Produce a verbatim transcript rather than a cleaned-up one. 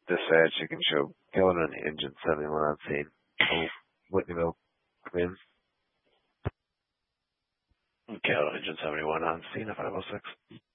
Dispatch, you can show Keller and Engine seventy-one on scene. Oh, Whitneyville, come in. Keller, Engine seventy-one on scene at five oh six.